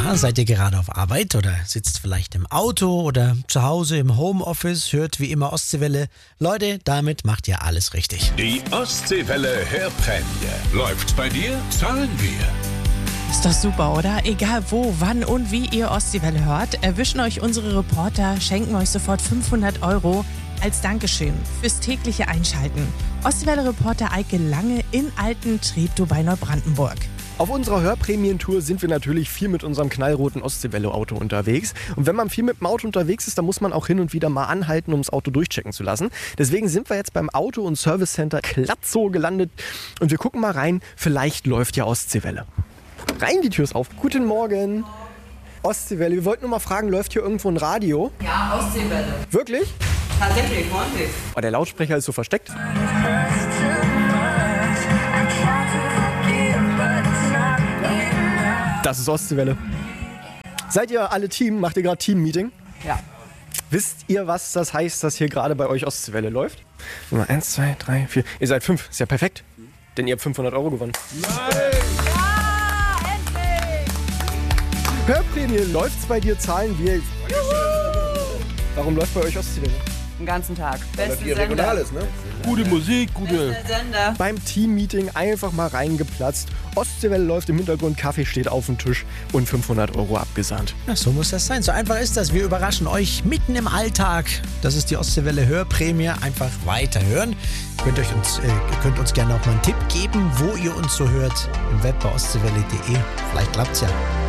Ja, seid ihr gerade auf Arbeit oder sitzt vielleicht im Auto oder zu Hause im Homeoffice, hört wie immer Ostseewelle? Leute, damit macht ihr alles richtig. Die Ostseewelle Hörprämie. Läuft bei dir, zahlen wir. Ist doch super, oder? Egal wo, wann und wie ihr Ostseewelle hört, erwischen euch unsere Reporter, schenken euch sofort 500 € als Dankeschön fürs tägliche Einschalten. Ostseewelle-Reporter Eike Lange in Alten-Treptow bei Neubrandenburg. Auf unserer Hörprämientour sind wir natürlich viel mit unserem knallroten Ostseewelle-Auto unterwegs. Und wenn man viel mit dem Auto unterwegs ist, dann muss man auch hin und wieder mal anhalten, um das Auto durchchecken zu lassen. Deswegen sind wir jetzt beim Auto- und Service-Center Klatzow gelandet und wir gucken mal rein, vielleicht läuft ja Ostseewelle. Rein, die Tür ist auf. Guten Morgen. Ostseewelle, wir wollten nur mal fragen, läuft hier irgendwo ein Radio? Ja, Ostseewelle. Wirklich? Tatsächlich, freundlich. Oh, der Lautsprecher ist so versteckt. Das ist Ostseewelle. Seid ihr alle Team? Macht ihr gerade Team-Meeting? Ja. Wisst ihr, was das heißt, dass hier gerade bei euch Ostseewelle läuft? Nummer 1, 2, 3, 4. Ihr seid 5. Ist ja perfekt. Denn ihr habt 500 € gewonnen. Ja, endlich! Hörprämie, läuft's bei dir? Zahlen wir. Juhu! Warum läuft bei euch Ostseewelle? Den ganzen Tag. Beste Hier regional ist, ne? Gute Musik, gute... Beste Sender. Beim Team-Meeting einfach mal reingeplatzt. Ostseewelle läuft im Hintergrund, Kaffee steht auf dem Tisch und 500 € abgesahnt. Ja, so muss das sein. So einfach ist das. Wir überraschen euch mitten im Alltag. Das ist die Ostseewelle Hörprämie. Einfach weiterhören. Ihr könnt uns gerne auch mal einen Tipp geben, wo ihr uns so hört. Im Web bei ostseewelle.de. Vielleicht klappt's ja.